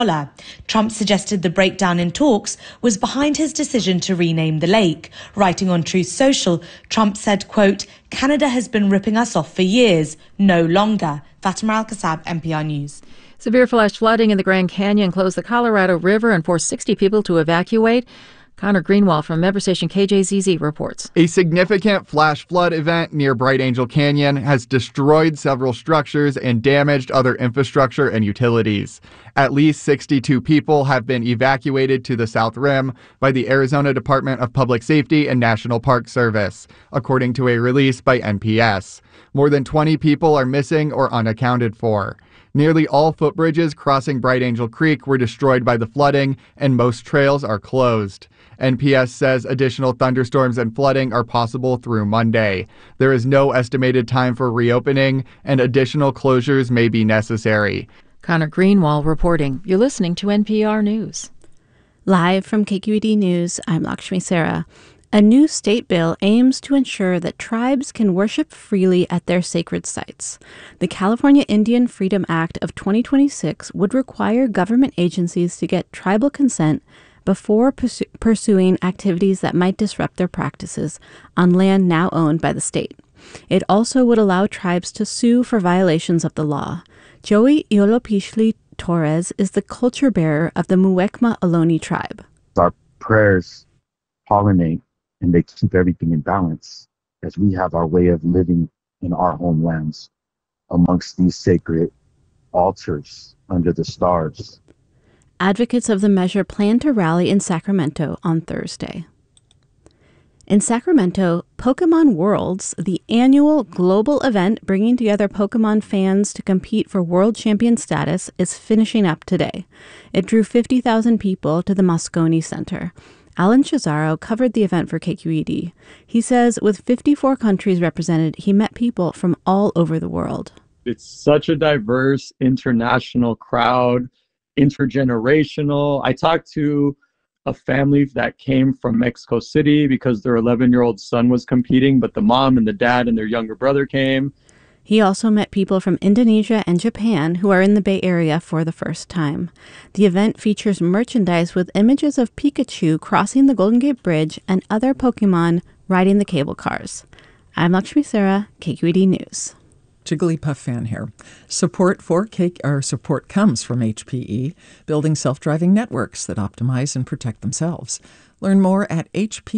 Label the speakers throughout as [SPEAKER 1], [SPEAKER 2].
[SPEAKER 1] Trump suggested the breakdown in talks was behind his decision to rename the lake. Writing on Truth Social, Trump said, quote, "Canada has been ripping us off for years, no longer." Fatima Al-Kassab, NPR News.
[SPEAKER 2] Severe flash flooding in the Grand Canyon closed the Colorado River and forced 60 people to evacuate. Connor Greenwald from member station KJZZ reports.
[SPEAKER 3] A significant flash flood event near Bright Angel Canyon has destroyed several structures and damaged other infrastructure and utilities. At least 62 people have been evacuated to the South Rim by the Arizona Department of Public Safety and National Park Service, according to a release by NPS. More than 20 people are missing or unaccounted for. Nearly all footbridges crossing Bright Angel Creek were destroyed by the flooding, and most trails are closed. NPS says additional thunderstorms and flooding are possible through Monday. There is no estimated time for reopening, and additional closures may be necessary.
[SPEAKER 2] Connor Greenwald reporting. You're listening to NPR News.
[SPEAKER 4] Live from KQED News, I'm Lakshmi Sarah. A new state bill aims to ensure that tribes can worship freely at their sacred sites. The California Indian Freedom Act of 2026 would require government agencies to get tribal consent before pursuing activities that might disrupt their practices on land now owned by the state. It also would allow tribes to sue for violations of the law. Joey Yolopishli Torres is the culture bearer of the Muwekma Ohlone tribe.
[SPEAKER 5] Our prayers pollinate and they keep everything in balance as we have our way of living in our homelands amongst these sacred altars under the stars.
[SPEAKER 4] Advocates of the measure plan to rally in Sacramento on Thursday. In Sacramento, Pokemon Worlds, the annual global event bringing together Pokemon fans to compete for world champion status, is finishing up today. It drew 50,000 people to the Moscone Center. Alan Cesaro covered the event for KQED. He says with 54 countries represented, he met people from all over the world.
[SPEAKER 6] It's such a diverse international crowd, intergenerational. I talked to a family that came from Mexico City because their 11-year-old son was competing, but the mom and the dad and their younger brother came.
[SPEAKER 4] He also met people from Indonesia and Japan who are in the Bay Area for the first time. The event features merchandise with images of Pikachu crossing the Golden Gate Bridge and other Pokemon riding the cable cars. I'm Lakshmi Sarah, KQED News.
[SPEAKER 7] Jigglypuff fan here. Support comes from HPE, building self-driving networks that optimize and protect themselves. Learn more at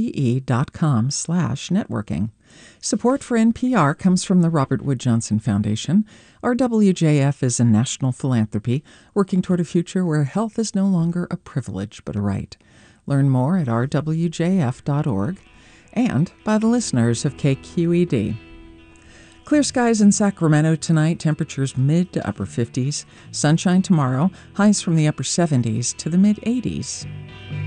[SPEAKER 7] hpe.com/networking. Support for NPR comes from the Robert Wood Johnson Foundation. RWJF is a national philanthropy working toward a future where health is no longer a privilege but a right. Learn more at rwjf.org and by the listeners of KQED. Clear skies in Sacramento tonight, temperatures mid to upper 50s. Sunshine tomorrow, highs from the upper 70s to the mid 80s.